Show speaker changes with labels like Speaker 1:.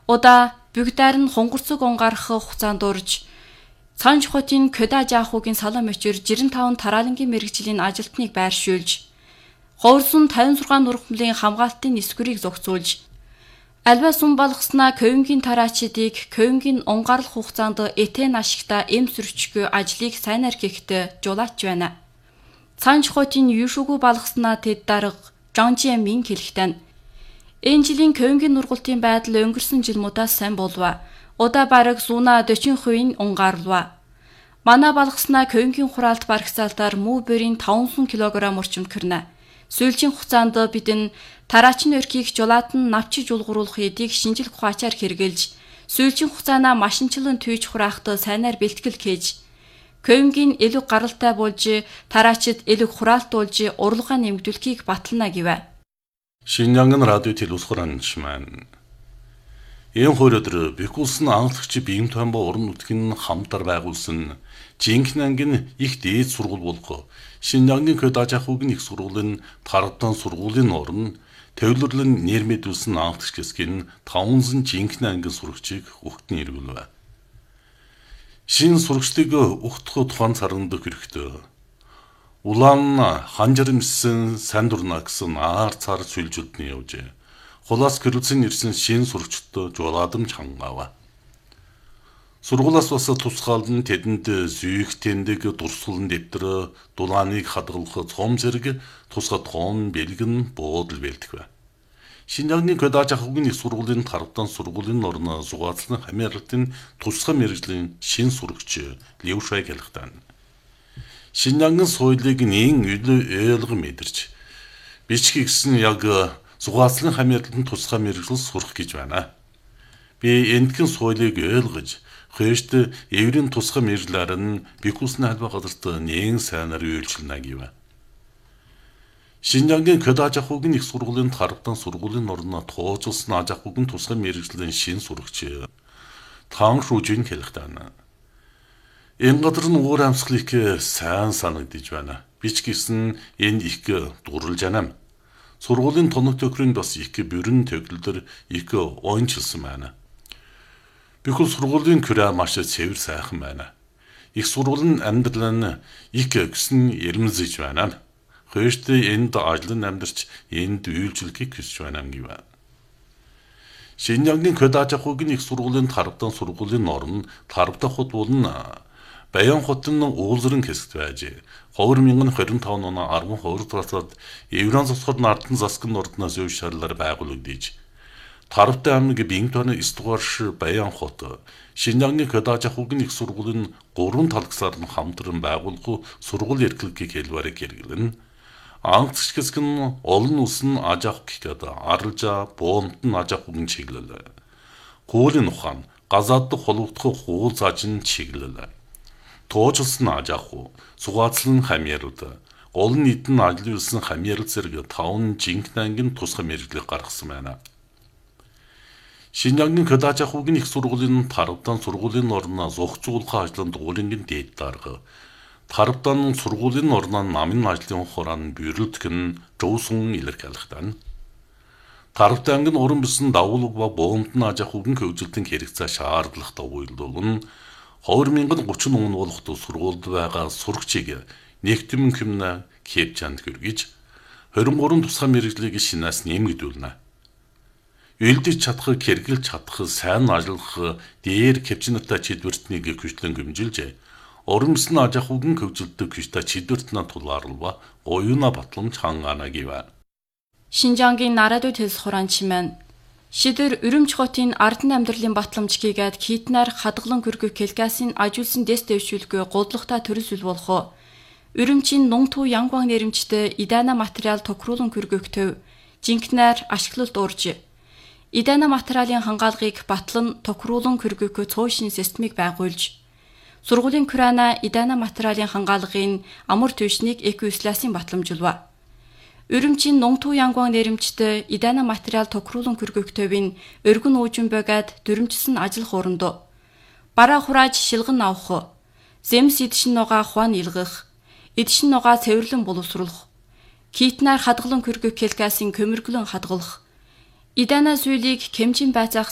Speaker 1: Удаа бүгдээр нь хунгацэг он гарах хугацаанд урж Цанч хотын Көда Жаахуугийн салам өчир 65 тараалангийн мэрэгжлийн ажилтныг байршуулж, ховорсон 56 нурхамлын хамгаалтын эсвэрийг зохицуулж, альва сум болгосноо Ковингийн тараачдыг Ковингийн онгаарлах хугацаанд этен ашигта эм сөрчгөө ажлыг сайнаар хийхдээ жуулаач байна. Цанч хотын юушгүй болгосноо тэд дарга Жонжиамин хэлэхтэн. Энэ жилийн Ковингийн нургалтын байдал өнгөрсөн жил мудаас сайн болов. Удаа бараг зуна 40% унгаарва. Манай балгаснаа Ковингийн хураалт барагцаалтаар муу бэрийн 500 кг орчимд кэрнэ. Сүүлчийн хугацаанд бидэн тараачны өрхийг жулаатан навчиж улгууруулах эдийг шинжил ухаачаар хэрэгэлж, сүүлчийн хугацаанаа машинчлан түйж хураахт сайнаар бэлтгэл хийж, Ковингийн элэг гаралтай болж, тараачид элэг хураалтуулж, урлагаа нэмэгдүүлэхийг батална гэвэ.
Speaker 2: Шинжаангын радио телевизхоранч маань энэ хөрөдөр Бекулсын анхлагч Бим Томбо уран нутгийн хамтар байгуулсан Жинкнангийн их дээд сургууль болох Шинжаангийн Көда Жаахуугийн их сургуулийн таравдан сургуулийн орон төвлөрлөн нэрмэдүүлсэн анхлагч хэсгийн 500 Жинкнангийн сурагчийг өгтөн эргүүлвэ. Шинэ сурагчдыг өгтөх тухайн царганд хэрэгтэй. Улаан ханжаримсэн сандурна гэсэн аар цар сүлжүүдний явжээ. Хулаас гэрэлсэн ирсэн шинэ сурагчдад жуулаадамж хангава. Сургуулаас бас тусгаалн тэдэнд зүйх тэндэг дурсгалан дэвтэр дулааныг хадгалах цом зэрэг тусгай тоон бэлгэн буудал бэлтгэв. Шинжаангийн Көда Жаахуугийн их сургуулийн таравдан сургуулийн орно зугаацлан хамааралтын тусгай мэргэжлийн шинэ сурагч Левшай хэлэхтэн. Шинжаангийн соёлыг нэн ойлгох мэдэрч бичиг гэсэн яг зугаацлан хамааралтын тусгай мэргэжил сурах гэж байна. Би эндхэн соёлыг ойлгож, хөөст эврийн тусгай мэргэжлээр нь Бекулсны албаа газарт нэн сайнаар үйлчлэнэ гэв. Шинжаангийн Көда Жаахуугийн их сургуулийн таравдан сургуулийн орно тооцолсон Жаахуугийн тусгай мэргэжлийн шинэ сурагч Таан Шужин хэлэхтэн. Энэ газар нь уур амьсгалыг сайн санагдаж байна. Бич гэсэн энэ их дурлж анам. Сургуулийн тоног төхрөнд бас их бүрэн төглөлдөр их ойнчилсан байна. Бекул сургуулийн күрэ маш цэвэр сайхан байна. Их сургуулийн амьдрал нь их гэсэн эрмэлзэж байна. Хөөст энд ажлын амьдарч энд үйлчлэхийг хүсэж байна гэв. Шинжаангийн Көда Жаахуугийн их сургуулийн таравдан сургуулийн орн таравдан хот болон Баян хотын уулзран хэсэгт байж 2025 оны 12 сард Еврон засгад Ардын засгийн ордноос өв шаарлаар байгуулагдаж Таравдан аймаг Бинтоны 9 дугаар Баян хот Шинжаангийн Көда Жаахуугийн их сургуулийн 3 талгасаар нь хамтран байгуулах сургууль эрхлэгийг хэлбэрийг хэрэглэн анхлагч хэсэг нь олон улсын Ажаах гэхэд Аралжа, Буунтан Ажаахуугийн чиглэл. Хуулийн ухаан газаад холбогдох хуул заажин чиглэл. Тооцолсон Ажаахуу, сугаацлан хамаарал, олон нийтийн ажлын үйлсэн хамаарал зэрэг 5 Жинкнангийн тусгай мэргэжлийг гаргасан байна. Шинжаангийн Көда Жаахуугийн их сургуулийн таравдан сургуулийн орно зохицуулах ажлын дуулингийн дээд дарга. Таравдан сургуулийн орно намын ажлын хураан бюрэлдэх нь Жоусон илэрхийлэхтэн. Таравдан ангин уран бисэн давуулга ба Буунтан Ажаахуугийн хөгжилтийн хэрэгцээ шаардлагатай үйлдвэрлэн 2030 он болоход сургуульд байгаа сурагчийг нэгтгэн хэмнэ Кепчанд хүргэж 23 тусгай мэргэжлийг шинээс нэмэгдүүлнэ. Үйлдэж чадах, хэрэгжилж чадах, сайн ажиллах дээр Кепчантай чидвэртнийг хүчлэн гэмжилж уран бисэн Ажаахуугийн хөгжилтөд хүчтэй чидвэртнээ тулаарлва оюуна батламж хангаана гэв.
Speaker 1: Шинжаангийн нарадуу телс хураанч маань шидэр Үрүмж хотын ардын амьдралын батламж хийгээд хитнаар хадгалан хөргөх келгасын ажуулсан дэс дэвшүүлгүй годлохтой төрөлсөл болох Үрүмжийн Нунтуу Янгван нэрэмжтэй Идана материал тохируулан хөргөх төв жинкнээр ашиглалт урж Идана материалын хангаалгыг батлан тохируулан хөргөх цөөхөн системийг байгуулж сургуулийн Крана Идана материалын хангаалгын амар төвшнийг экосласын батламжуулва. Үрүмжийн Нунтуу Янгван нэрэмжтэй Идана материал тохируулан хөргөх төвийн өргөн уужин богад дүрмжсэн ажил хоорондоо бараа хурааж шилгэн авах, зэмс идшин нугаа хуан илгэх, идшин нугаа цэвэрлэн боловсруулах, китнаар хадгалан хөргөх келгасын көмөрглөн хадгалах, Идана зүйлийг хэмжин байцаах